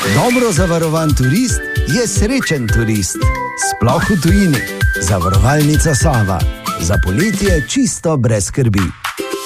Dobro zavarovan turist je srečen turist. Sploh v tujini. Zavarovalnica Sava. Za poletje čisto brez skrbi.